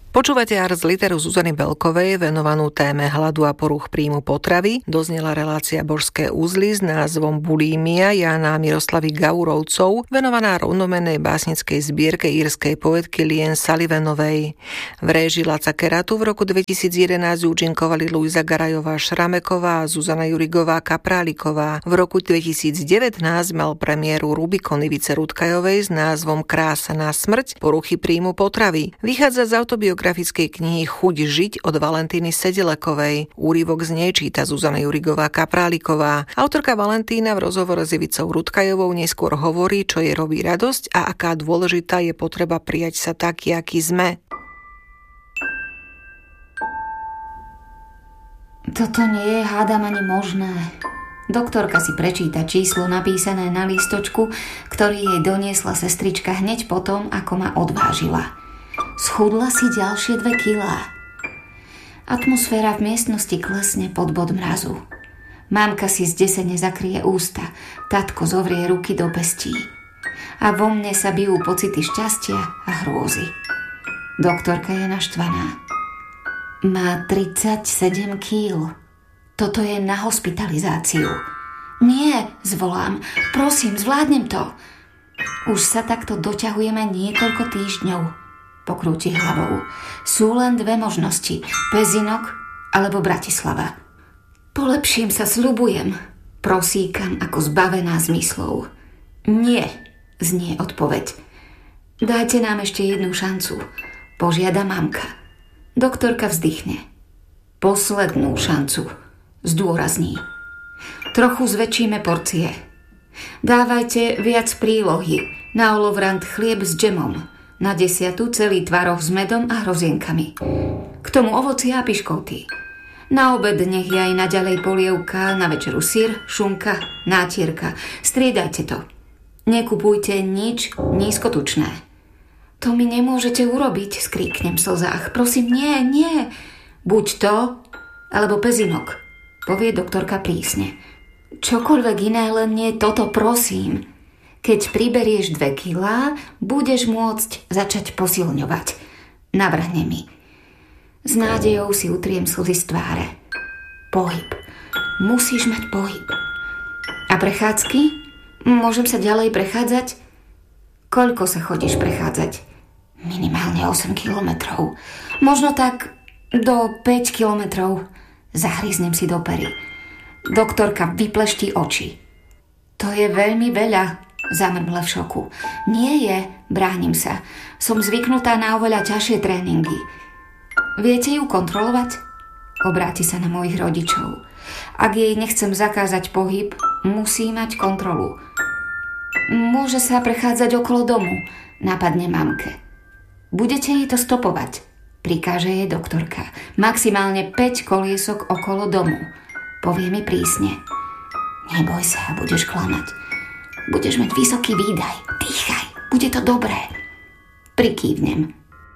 Počúvate Ars Literu Zuzany Belkovej venovanú téme hladu a porúch príjmu potravy. Doznela relácia Božské uzly s názvom Bulímia Jána Miroslavy Gaurovcov, venovaná rovnomennej básnickej zbierke írskej poetky Liane Sullivanovej. V réžii Laca Keratu v roku 2011 účinkovali Luisa Garajová Šrameková a Zuzana Jurigová Kapráliková. V roku 2019 mal premiéru Rubikon Ivice Rutkajovej s názvom Krása na smrť, poruchy príjmu potravy. Vychádza z autobiografickej knihy Chuť žiť od Valentíny Sedelekovej. Úryvok z nej číta Zuzana Jurigová Kapráliková. Autorka Valentína v rozhovore s Ivicou Rutkajovou neskôr hovorí, čo jej robí radosť a aká dôležitá je potreba prijať sa taký, aký sme. Toto nie je, hádam, ani možné. Doktorka si prečíta číslo napísané na lístočku, ktorý jej doniesla sestrička hneď potom, ako ma odvážila. Schudla si ďalšie 2 kilá. Atmosféra v miestnosti klesne pod bod mrazu. Mámka si zdesene zakrie ústa, tatko zovrie ruky do pestí. A vo mne sa bijú pocity šťastia a hrôzy. Doktorka je naštvaná. Má 37 kíl. Toto je na hospitalizáciu. Nie, zvolám. Prosím, zvládnem to. Už sa takto doťahujeme niekoľko týždňov. Pokrúti hlavou. Sú len 2 možnosti. Pezinok alebo Bratislava. Polepším sa, sľubujem. Prosíkam ako zbavená zmyslov. Nie, znie odpoveď. Dajte nám ešte jednu šancu. Požiada mamka. Doktorka vzdychne. Poslednú šancu. Zdôrazní. Trochu zväčšíme porcie. Dávajte viac prílohy. Na olovrant chlieb s džemom. Na 10 celý tvaroh s medom a hrozienkami. K tomu ovocie a piškoty. Na obed nech je aj naďalej polievka, na večeru syr, šunka, nátierka. Striedajte to. Nekupujte nič nízkotučné. To mi nemôžete urobiť, skríknem v slzách. Prosím, nie. Buď to, alebo pezinok, povie doktorka prísne. Čokoľvek iné, len nie toto, prosím. Keď priberieš 2 kilá, budeš môcť začať posilňovať. Navrhne mi. S nádejou si utriem slzy z tváre. Pohyb. Musíš mať pohyb. A prechádzky? Môžem sa ďalej prechádzať? Koľko sa chodíš prechádzať? Minimálne 8 kilometrov. Možno tak do 5 kilometrov. Zahryznem si do pery. Doktorka vypleští oči. To je veľmi veľa, zamrmle v šoku. Nie je, bránim sa. Som zvyknutá na oveľa ťažšie tréningy. Viete ju kontrolovať? Obráti sa na mojich rodičov. Ak jej nechcem zakázať pohyb, musí mať kontrolu. Môže sa prechádzať okolo domu, napadne mamke. Budete jej to stopovať, prikáže jej doktorka. Maximálne 5 koliesok okolo domu. Povie mi prísne. Neboj sa, budeš klamať. Budeš mať vysoký výdaj. Dýchaj, bude to dobré. Prikývnem.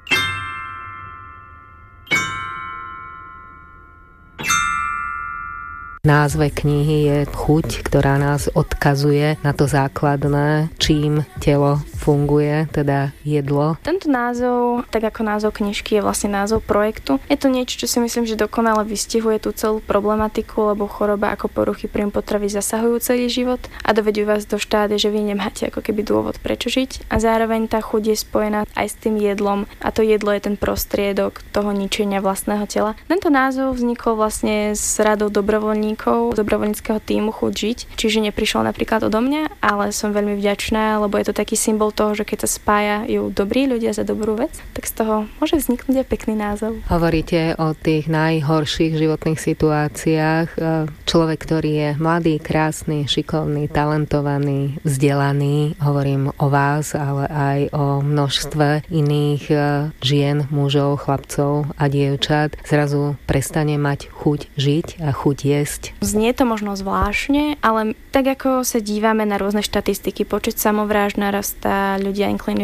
V názve knihy je chuť, ktorá nás odkazuje na to základné, čím telo funguje, teda jedlo. Tento názov, tak ako názov knižky, je vlastne názov projektu. Je to niečo, čo si myslím, že dokonale vystihuje tú celú problematiku, lebo choroba ako poruchy príjmu potravy zasahujú celý život a dovedú vás do štádia, že vy nemáte ako keby dôvod prečo žiť. A zároveň tá chuť je spojená aj s tým jedlom a to jedlo je ten prostriedok toho ničenia vlastného tela. Tento názov vznikol vlastne s radou dobrovoľníkov dobrovoľníckeho tímu Chuť žiť, čiže neprišiel napríklad odo mňa, ale som veľmi vďačná, lebo je to taký symbol toho, že keď sa spájajú dobrí ľudia za dobrú vec, tak z toho môže vzniknúť aj pekný názov. Hovoríte o tých najhorších životných situáciách. Človek, ktorý je mladý, krásny, šikovný, talentovaný, vzdelaný, hovorím o vás, ale aj o množstve iných žien, mužov, chlapcov a dievčat, zrazu prestane mať chuť žiť a chuť jesť. Znie to možno zvláštne, ale tak ako sa dívame na rôzne štatistiky, počet samovrážd narastá, ľudia inklinujú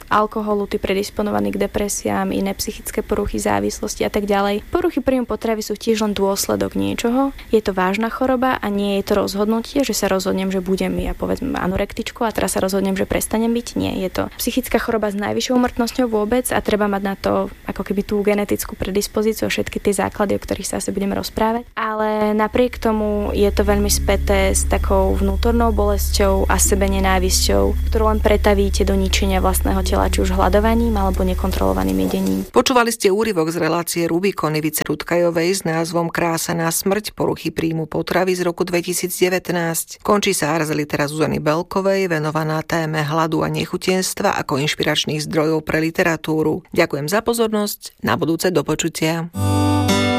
alkoholu, tí predisponovaní k depresiám, iné psychické poruchy, závislosti a tak ďalej. Poruchy príjmu potravy sú tiež len dôsledok niečoho. Je to vážna choroba a nie je to rozhodnutie, že sa rozhodnem, že budem ja povedzme anorektičkou a teraz sa rozhodnem, že prestanem byť. Nie, je to psychická choroba s najvyššou úmrtnosťou vôbec a treba mať na to ako keby tú genetickú predispozíciu a všetky tie základy, o ktorých sa asi budeme rozprávať. Ale napriek tomu je to veľmi späté s takou vnútornou bolesťou a sebenenávisťou, ktorú len pretavíte do ničenia vlastného tela, či už hľadovaním alebo nekontrolovaným jedením. Počúvali ste úryvok z relácie Rubikon Ivice Rutkajovej s názvom Krása na smrť, poruchy príjmu potravy z roku 2019. Končí sa Ars Litera Zuzany Belkovej, venovaná téme hladu a nechutenstva ako inšpiračných zdrojov pre literatúru. Ďakujem za pozornosť, na budúce do počutia.